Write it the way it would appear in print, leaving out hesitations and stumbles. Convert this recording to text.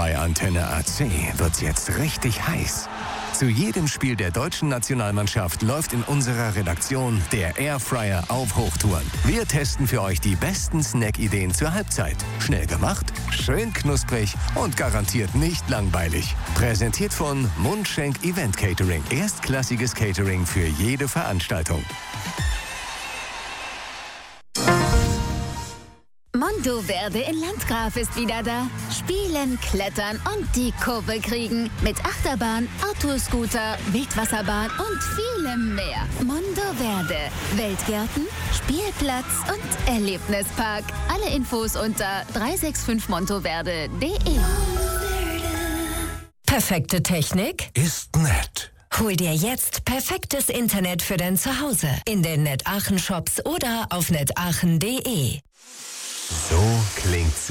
Bei Antenne AC wird's jetzt richtig heiß. Zu jedem Spiel der deutschen Nationalmannschaft läuft in unserer Redaktion der Airfryer auf Hochtouren. Wir testen für euch die besten Snack-Ideen zur Halbzeit. Schnell gemacht, schön knusprig und garantiert nicht langweilig. Präsentiert von Mundschenk Event Catering. Erstklassiges Catering für jede Veranstaltung. Monteverde in Landgraf ist wieder da. Spielen, klettern und die Kurve kriegen. Mit Achterbahn, Autoscooter, Wildwasserbahn und vielem mehr. Monteverde. Weltgärten, Spielplatz und Erlebnispark. Alle Infos unter 365monteverde.de. Perfekte Technik Ist nett. Hol dir jetzt perfektes Internet für dein Zuhause in den NetAchen Shops oder auf netaachen.de. So klingt's